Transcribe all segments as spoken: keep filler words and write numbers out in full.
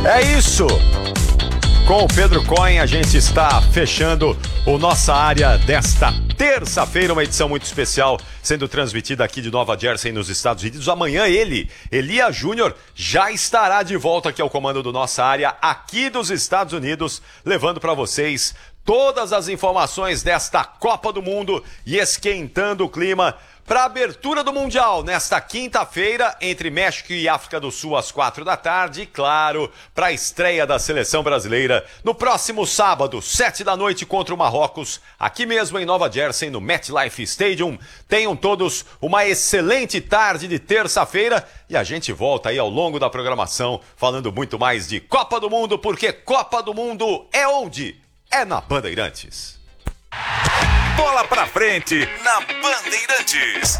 É isso! Com o Pedro Cohen, a gente está fechando o Nossa Área desta terça-feira, uma edição muito especial, sendo transmitida aqui de Nova Jersey, nos Estados Unidos. Amanhã ele, Elias Júnior, já estará de volta aqui ao comando do Nossa Área, aqui dos Estados Unidos, levando para vocês todas as informações desta Copa do Mundo e esquentando o clima para a abertura do Mundial nesta quinta-feira entre México e África do Sul às quatro da tarde e, claro, para a estreia da seleção brasileira no próximo sábado, sete da noite contra o Marrocos, aqui mesmo em Nova Jersey, no MetLife Stadium. Tenham todos uma excelente tarde de terça-feira e a gente volta aí ao longo da programação falando muito mais de Copa do Mundo, porque Copa do Mundo é onde? É na Bandeirantes. Bola pra frente na Bandeirantes.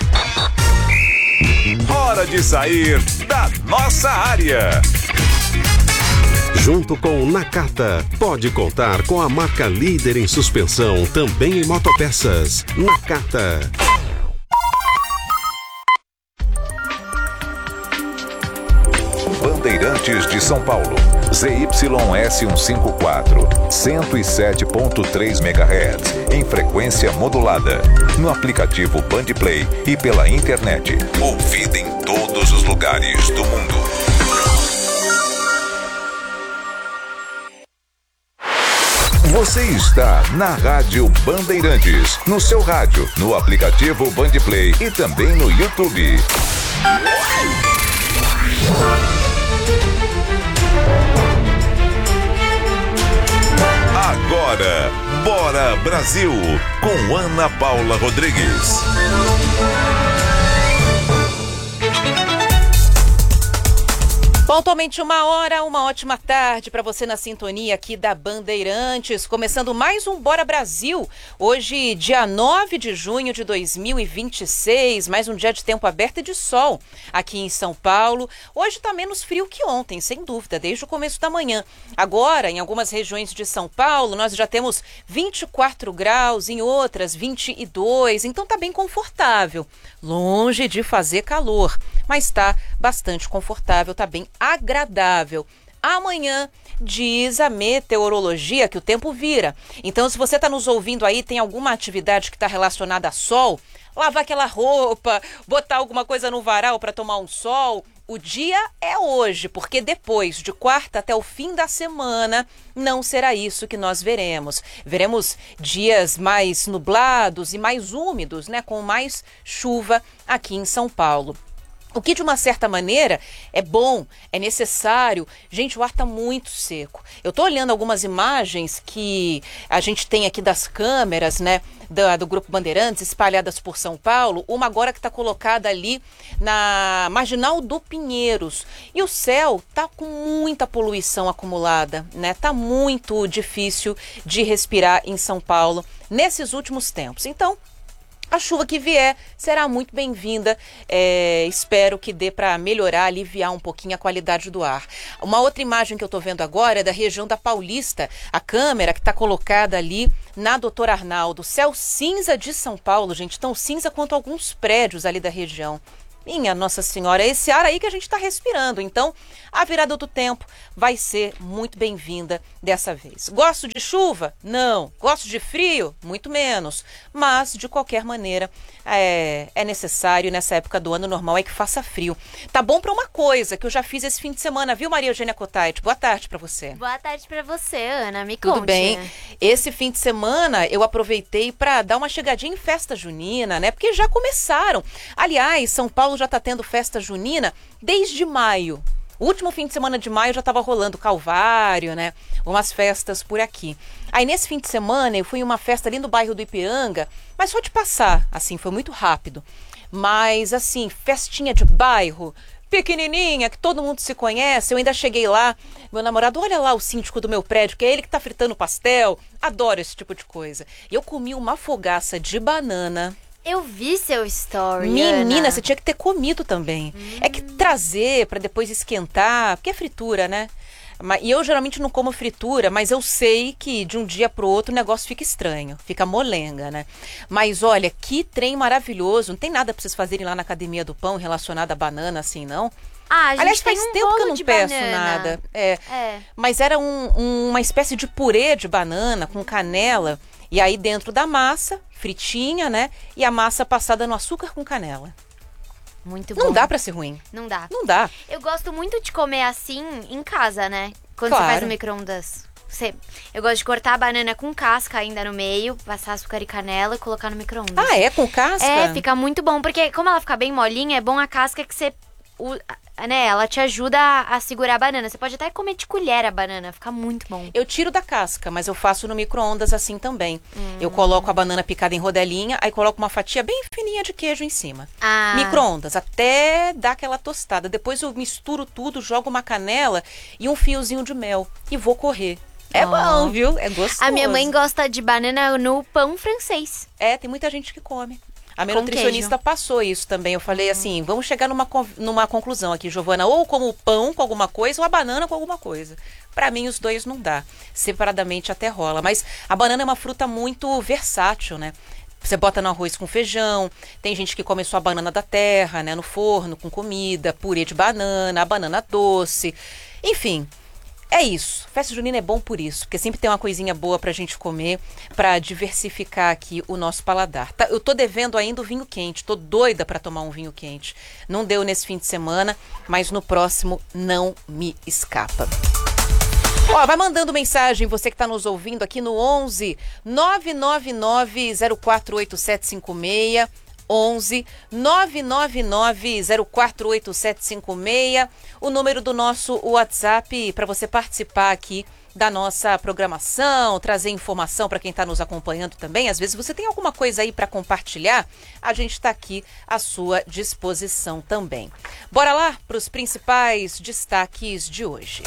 Hora de sair da nossa área. Junto com o Nakata, pode contar com a marca líder em suspensão, também em motopeças. Nakata. Bandeirantes de São Paulo, Z Y S cento e cinquenta e quatro, cento e sete ponto três megahertz, em frequência modulada, no aplicativo Bandplay e pela internet, ouvida em todos os lugares do mundo. Você está na Rádio Bandeirantes, no seu rádio, no aplicativo Bandplay e também no YouTube. Agora, Bora Brasil, com Ana Paula Rodrigues. Pontualmente uma hora, uma ótima tarde para você na sintonia aqui da Bandeirantes, começando mais um Bora Brasil, hoje dia nove de junho de dois mil e vinte e seis, mais um dia de tempo aberto e de sol aqui em São Paulo. Hoje está menos frio que ontem, sem dúvida, desde o começo da manhã. Agora, em algumas regiões de São Paulo, nós já temos vinte e quatro graus, em outras vinte e dois, então tá bem confortável, longe de fazer calor, mas tá bastante confortável, tá bem agradável. Amanhã diz a meteorologia que o tempo vira. Então, se você está nos ouvindo aí, tem alguma atividade que está relacionada a sol, lavar aquela roupa, botar alguma coisa no varal para tomar um sol, o dia é hoje, porque depois de quarta até o fim da semana não será isso que nós veremos. Veremos dias mais nublados e mais úmidos, né, com mais chuva aqui em São Paulo. O que, de uma certa maneira, é bom, é necessário. Gente, o ar está muito seco. Eu estou olhando algumas imagens que a gente tem aqui das câmeras, né, do, do Grupo Bandeirantes, espalhadas por São Paulo. Uma agora que está colocada ali na Marginal do Pinheiros. E o céu está com muita poluição acumulada, né? Está muito difícil de respirar em São Paulo nesses últimos tempos. Então, a chuva que vier será muito bem-vinda, é, espero que dê para melhorar, aliviar um pouquinho a qualidade do ar. Uma outra imagem que eu estou vendo agora é da região da Paulista, a câmera que está colocada ali na Doutor Arnaldo. Céu cinza de São Paulo, gente, tão cinza quanto alguns prédios ali da região. Minha Nossa Senhora, é esse ar aí que a gente está respirando. Então, a virada do tempo vai ser muito bem-vinda dessa vez. Gosto de chuva? Não. Gosto de frio? Muito menos. Mas, de qualquer maneira, é, é necessário, nessa época do ano normal, é que faça frio. Tá bom para uma coisa que eu já fiz esse fim de semana, viu, Maria Eugênia Cotait? Boa tarde para você. Boa tarde para você, Ana. Me conte. Tudo bem. Esse fim de semana eu aproveitei para dar uma chegadinha em festa junina, né? Porque já começaram. Aliás, São Paulo já está tendo festa junina desde maio. O último fim de semana de maio já estava rolando Calvário, né? Umas festas por aqui. Aí nesse fim de semana eu fui em uma festa ali no bairro do Ipiranga, mas só de passar, assim, foi muito rápido. Mas assim, festinha de bairro, pequenininha, que todo mundo se conhece. Eu ainda cheguei lá, meu namorado, olha lá o síndico do meu prédio, que é ele que tá fritando pastel. Adoro esse tipo de coisa. E eu comi uma fogaça de banana. Eu vi seu story, Menina, Ana. Você tinha que ter comido também. Hum. É que trazer para depois esquentar, porque é fritura, né? E eu geralmente não como fritura, mas eu sei que de um dia pro outro o negócio fica estranho, fica molenga, né? Mas olha, que trem maravilhoso. Não tem nada para vocês fazerem lá na Academia do Pão relacionado a banana assim, não? Ah, a gente Aliás, tem faz um tempo que eu bolo não de peço banana. nada. É. É. Mas era um- um- uma espécie de purê de banana com canela. E aí dentro da massa, fritinha, né? E a massa passada no açúcar com canela. Muito bom. Não dá pra ser ruim. Não dá. Não dá. Eu gosto muito de comer assim em casa, né? Quando Claro. você faz no micro-ondas. Você... Eu gosto de cortar a banana com casca ainda no meio, passar açúcar e canela e colocar no micro-ondas. Ah, é? Com casca? É, fica muito bom, porque como ela fica bem molinha, é bom a casca que você... o- né, ela te ajuda a, a segurar a banana. Você pode até comer de colher a banana, fica muito bom. Eu tiro da casca, mas eu faço no micro-ondas assim também. Eu coloco a banana picada em rodelinha, aí coloco uma fatia bem fininha de queijo em cima. Ah. Micro-ondas, até dar aquela tostada. Depois eu misturo tudo, jogo uma canela e um fiozinho de mel e vou correr. É Ó. bom, viu? É gostoso. A minha mãe gosta de banana no pão francês. É, tem muita gente que come. A minha Com nutricionista passou isso também. Eu falei assim, vamos chegar numa, con- numa conclusão aqui, Giovana. Ou como o pão com alguma coisa, ou a banana com alguma coisa. Pra mim, os dois não dá. Separadamente até rola. Mas a banana é uma fruta muito versátil, né? Você bota no arroz com feijão. Tem gente que come só a banana da terra, né? No forno, com comida, purê de banana, a banana doce. Enfim... É isso. Festa junina é bom por isso, porque sempre tem uma coisinha boa pra gente comer, pra diversificar aqui o nosso paladar. Tá, eu tô devendo ainda o vinho quente, tô doida pra tomar um vinho quente. Não deu nesse fim de semana, mas no próximo não me escapa. Ó, vai mandando mensagem, você que está nos ouvindo aqui no onze nove nove nove zero quatro oito sete cinco seis. onze nove nove nove zero quatro oito sete cinco seis, o número do nosso WhatsApp para você participar aqui da nossa programação, trazer informação para quem está nos acompanhando também. Às vezes você tem alguma coisa aí para compartilhar, a gente está aqui à sua disposição também. Bora lá para os principais destaques de hoje.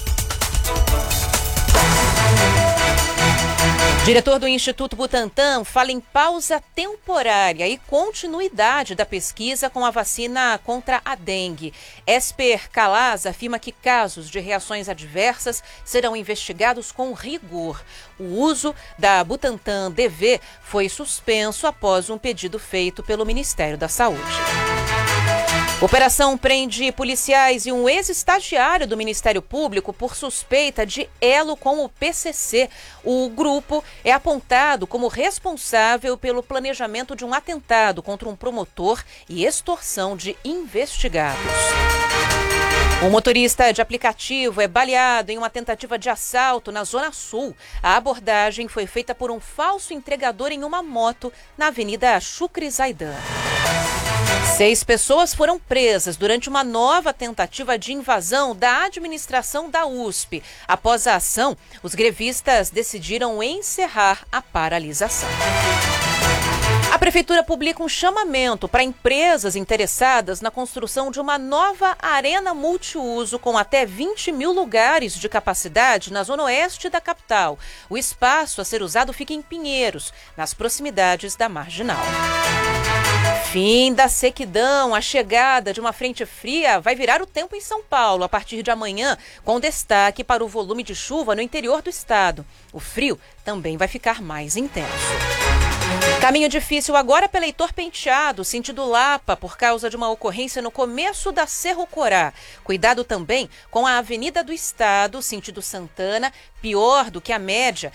Diretor do Instituto Butantan fala em pausa temporária e continuidade da pesquisa com a vacina contra a dengue. Esper Calaz afirma que casos de reações adversas serão investigados com rigor. O uso da Butantan D V foi suspenso após um pedido feito pelo Ministério da Saúde. Operação prende policiais e um ex-estagiário do Ministério Público por suspeita de elo com o P C C. O grupo é apontado como responsável pelo planejamento de um atentado contra um promotor e extorsão de investigados. Um motorista de aplicativo é baleado em uma tentativa de assalto na Zona Sul. A abordagem foi feita por um falso entregador em uma moto na Avenida Chucre Zaidan. Seis pessoas foram presas durante uma nova tentativa de invasão da administração da U S P. Após a ação, os grevistas decidiram encerrar a paralisação. A Prefeitura publica um chamamento para empresas interessadas na construção de uma nova arena multiuso com até vinte mil lugares de capacidade na zona oeste da capital. O espaço a ser usado fica em Pinheiros, nas proximidades da Marginal. Fim da sequidão, a chegada de uma frente fria vai virar o tempo em São Paulo a partir de amanhã, com destaque para o volume de chuva no interior do estado. O frio também vai ficar mais intenso. Caminho difícil agora pelo Heitor Penteado, sentido Lapa, por causa de uma ocorrência no começo da Cerro Corá. Cuidado também com a Avenida do Estado, sentido Santana, pior do que a média,